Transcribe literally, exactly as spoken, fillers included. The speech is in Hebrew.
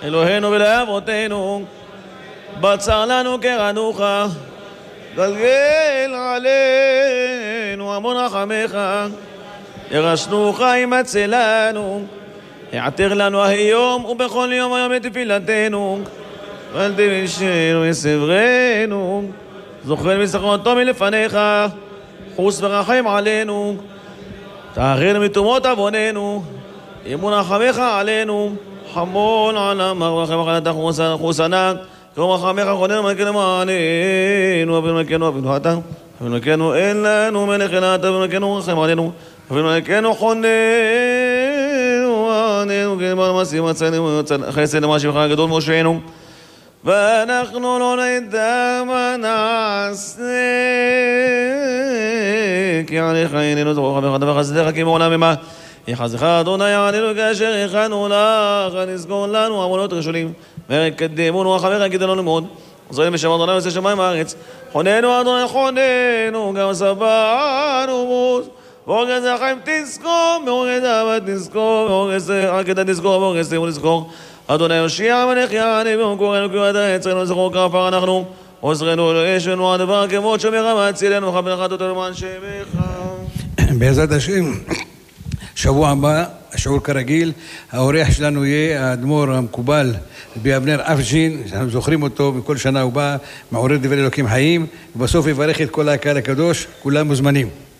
אלוהינו ולאבותינו, בצר לנו קרנוך, גלגל עלינו המון רחמך, ירשנוך ימצא לנו, יעתר לנו היום ובכל יום היום את תפילתנו, ואל תבשנו מסברנו, זוכרנו מסכנותו מלפניך, חוס ורחם עלינו, תאחרנו מתומות עווננו, אמון רחמך עלינו, חמול על המר ורחמך על התחוס ענק, כמו רחמך חוננו מלכנו מעלינו, אבינו מלכנו אבינו אתה, אבינו מלכנו אין לנו מלך אלא אתה, אבינו מלכנו רחם עלינו, אבינו מלכנו חוננו עלינו, גלבן מסים מצאנו חסד למשיבך הגדול מושענו, ואנחנו לא נדע מה נעשה, כי עליך איננו זרוע חברך וחסדך כי מעולם ממה יחזך אדוני עלינו כאשר הכנו לך, נזכור לנו עוונות ראשונים וקדמונו רחמך כדי לנו מאוד, עזרנו בשם אדוני ועושה שמיים הארץ, חוננו אדוני חוננו גם סבנו מוז, ואורגז החיים תזכור, ואורגז אהבת תזכור, ואורגז עקדה תזכור, ואורגז תימון תזכור, אדוני יושיע מלך יעני במקורנו כי הוא עדיין יצרנו זכור כעפר אנחנו, עוזרנו לאשנו הדבר כמות שמך והצילנו וכבד לך אותו למען שמך. בעזרת השם, שבוע הבא, השיעור כרגיל, האורח שלנו יהיה האדמו"ר המקובל רבי אבנר אפג'ין, אנחנו זוכרים אותו, בכל שנה הוא בא, מעורר דברי אלוקים חיים, ובסוף יברך את כל הקהל הקדוש, כולם מוזמנים.